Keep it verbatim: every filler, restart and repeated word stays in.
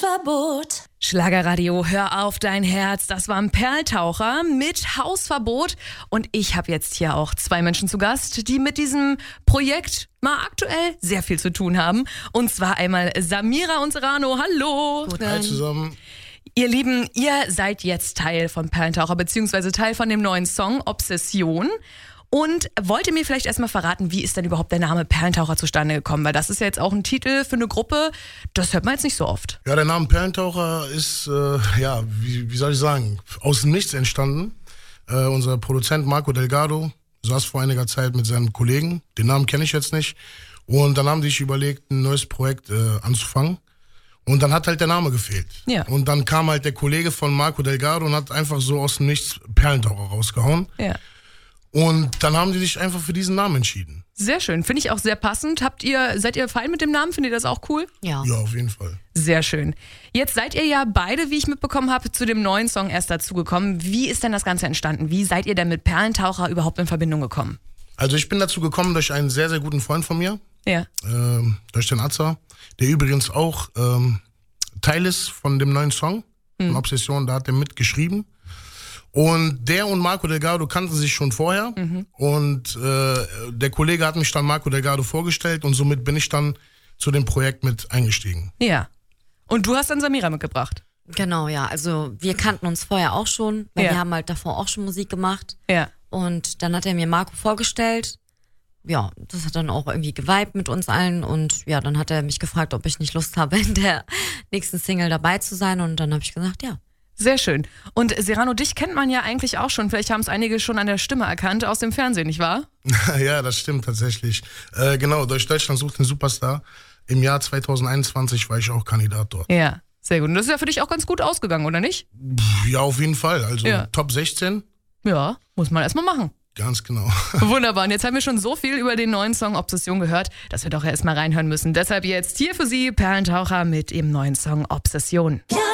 Hausverbot. Schlagerradio, hör auf dein Herz. Das war ein Perltaucher mit Hausverbot. Und ich habe jetzt hier auch zwei Menschen zu Gast, die mit diesem Projekt mal aktuell sehr viel zu tun haben. Und zwar einmal Samira und Serrano. Hallo. Hi zusammen. Ihr Lieben, ihr seid jetzt Teil von Perltaucher, beziehungsweise Teil von dem neuen Song Obsession. Und wollt ihr mir vielleicht erstmal verraten, wie ist denn überhaupt der Name Perltaucher zustande gekommen? Weil das ist ja jetzt auch ein Titel für eine Gruppe, das hört man jetzt nicht so oft. Ja, der Name Perltaucher ist, äh, ja, wie, wie soll ich sagen, aus dem Nichts entstanden. Äh, unser Produzent Marco Delgado saß vor einiger Zeit mit seinem Kollegen, den Namen kenne ich jetzt nicht. Und dann haben die sich überlegt, ein neues Projekt äh, anzufangen. Und dann hat halt der Name gefehlt. Ja. Und dann kam halt der Kollege von Marco Delgado und hat einfach so aus dem Nichts Perltaucher rausgehauen. Ja. Und dann haben die sich einfach für diesen Namen entschieden. Sehr schön, finde ich auch sehr passend. Habt ihr, seid ihr fein mit dem Namen? Findet ihr das auch cool? Ja. Ja, auf jeden Fall. Sehr schön. Jetzt seid ihr ja beide, wie ich mitbekommen habe, zu dem neuen Song erst dazugekommen. Wie ist denn das Ganze entstanden? Wie seid ihr denn mit Perltaucher überhaupt in Verbindung gekommen? Also ich bin dazu gekommen durch einen sehr, sehr guten Freund von mir, Ja. ähm, durch den Atza, der übrigens auch ähm, Teil ist von dem neuen Song, Mhm. von Obsession, da hat er mitgeschrieben. Und der und Marco Delgado kannten sich schon vorher. Mhm. Und äh, der Kollege hat mich dann Marco Delgado vorgestellt und somit bin ich dann zu dem Projekt mit eingestiegen. Ja. Und du hast dann Samira mitgebracht? Genau, ja. Also wir kannten uns vorher auch schon, weil Ja. wir haben halt davor auch schon Musik gemacht. Ja. Und dann hat er mir Marco vorgestellt. Ja, das hat dann auch irgendwie geweibt mit uns allen. Und ja, dann hat er mich gefragt, ob ich nicht Lust habe, in der nächsten Single dabei zu sein. Und dann habe ich gesagt, ja. Sehr schön. Und Serrano, dich kennt man ja eigentlich auch schon, vielleicht haben es einige schon an der Stimme erkannt, aus dem Fernsehen, nicht wahr? Ja, das stimmt tatsächlich. Äh, genau, durch Deutschland sucht den Superstar. Im Jahr zwanzig einundzwanzig war ich auch Kandidat dort. Ja, sehr gut. Und das ist ja für dich auch ganz gut ausgegangen, oder nicht? Ja, auf jeden Fall. Also Ja. Top sechzehn, Ja, muss man erstmal machen. ganz genau. Wunderbar. Und jetzt haben wir schon so viel über den neuen Song Obsession gehört, dass wir doch erstmal reinhören müssen. Deshalb jetzt hier für Sie Perltaucher mit ihrem neuen Song Obsession. Ja.